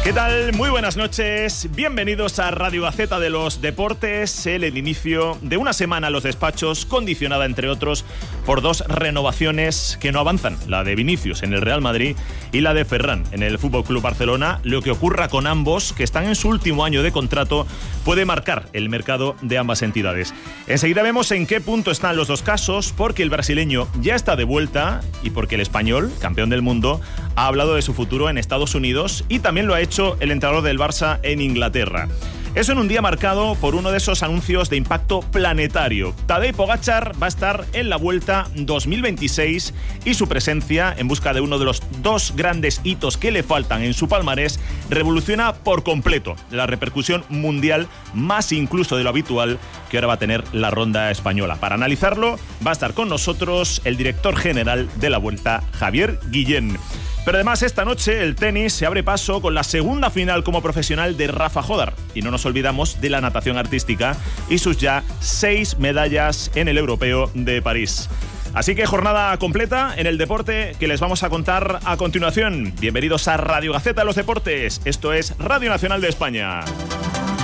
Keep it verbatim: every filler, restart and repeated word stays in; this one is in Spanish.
¿Qué tal? Muy buenas noches. Bienvenidos a Radio Gaceta de los Deportes, el, el inicio de una semana a los despachos condicionada, entre otros, por dos renovaciones que no avanzan, la de Vinicius en el Real Madrid y la de Ferran en el F C Barcelona. Lo que ocurra con ambos, que están en su último año de contrato, puede marcar el mercado de ambas entidades. Enseguida vemos en qué punto están los dos casos, porque el brasileño ya está de vuelta y porque el español, campeón del mundo, ha hablado de su futuro en Estados Unidos y también lo ha hecho el entrenador del Barça en Inglaterra. Eso en un día marcado por uno de esos anuncios de impacto planetario. Tadej Pogačar va a estar en la Vuelta dos mil veintiséis y su presencia, en busca de uno de los dos grandes hitos que le faltan en su palmarés, revoluciona por completo la repercusión mundial, más incluso de lo habitual, que ahora va a tener la ronda española. Para analizarlo va a estar con nosotros el director general de la Vuelta, Javier Guillén. Pero además esta noche el tenis se abre paso con la segunda final como profesional de Rafa Jodar. Y no nos olvidamos de la natación artística y sus ya seis medallas en el Europeo de París. Así que jornada completa en el deporte que les vamos a contar a continuación. Bienvenidos a Radio Gaceta de los Deportes. Esto es Radio Nacional de España.